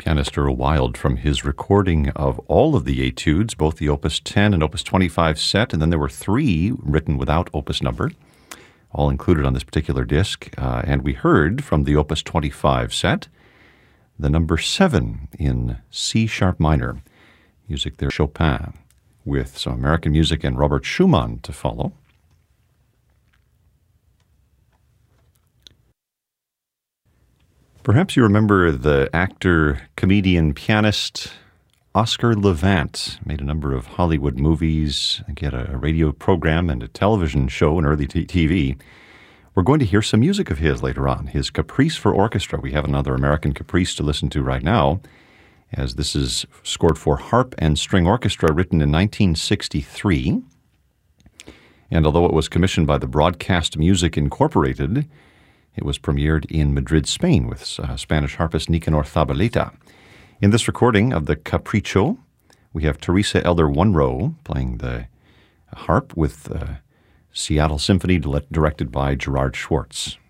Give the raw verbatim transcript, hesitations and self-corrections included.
pianist Earl Wild from his recording of all of the etudes, both the Opus ten and Opus twenty-five set, and then there were three written without opus number, all included on this particular disc. Uh, and we heard from the Opus twenty-five set, the number seven in C sharp minor, music there, Chopin, with some American music and Robert Schumann to follow. Perhaps you remember the actor, comedian, pianist Oscar Levant. Made a number of Hollywood movies, he had a radio program and a television show and early t- TV. We're going to hear some music of his later on, his Caprice for Orchestra. We have another American Caprice to listen to right now, as this is scored for harp and string orchestra, written in nineteen sixty-three. And although it was commissioned by the Broadcast Music Incorporated, it was premiered in Madrid, Spain, with uh, Spanish harpist Nicanor Zabaleta. In this recording of the Capriccio, we have Teresa Elder Munro playing the harp with the Seattle Symphony, directed by Gerard Schwartz.